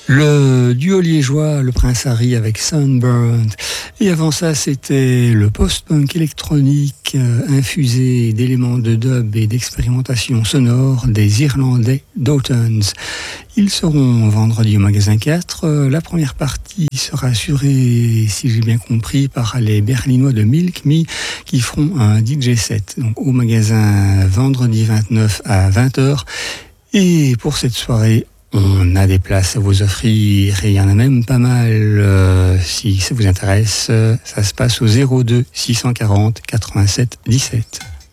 Le duo liégeois, le Prince Harry avec Sunburned. Et avant ça, c'était le post-punk électronique infusé d'éléments de dub et d'expérimentation sonore des Irlandais Dotons. Ils seront vendredi au magasin 4. La première partie sera assurée, si j'ai bien compris, par les Berlinois de Milk Me qui feront un DJ set. Donc, au magasin vendredi 29 à 20h. Et pour cette soirée, on a des places à vous offrir et il y en a même pas mal. Si ça vous intéresse, ça se passe au 02 640 87 17.